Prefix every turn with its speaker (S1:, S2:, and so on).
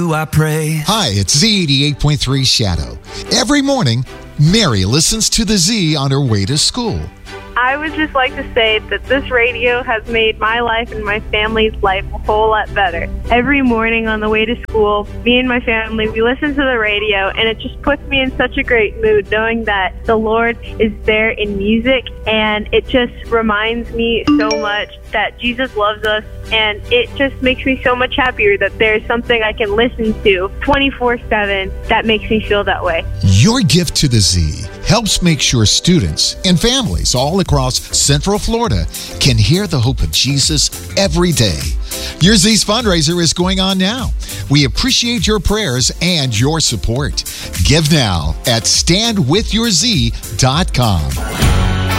S1: I pray.
S2: Hi, it's Z88.3 Shadow. Every morning, Mary listens to the Z on her way to school.
S3: I would just like to say that this radio has made my life and my family's life a whole lot better. Every morning on the way to school, me and my family, we listen to the radio, and it just puts me in such a great mood knowing that the Lord is there in music, and it just reminds me so much that Jesus loves us, and it just makes me so much happier that there's something I can listen to 24/7 that makes me feel that way.
S2: Your gift to the Z helps make sure students and families all across Central Florida can hear the hope of Jesus every day. Your Z's fundraiser is going on now. We appreciate your prayers and your support. Give now at standwithyourz.com.